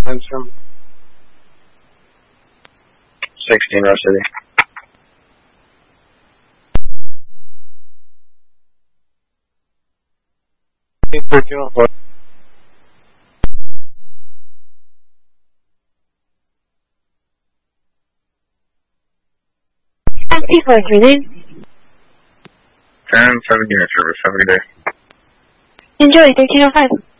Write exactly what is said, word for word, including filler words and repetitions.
Armstrong. sixteen, Rush City. thirteen oh four. P four, your name? ten seventeen, service. Have a good day. Enjoy, thirteen oh five.